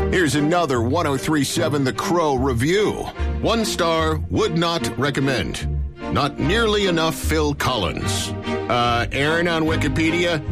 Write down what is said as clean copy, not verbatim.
Here's another 1037 The Crow review. 1 star, would not recommend. Not nearly enough Phil Collins. Aaron on Wikipedia,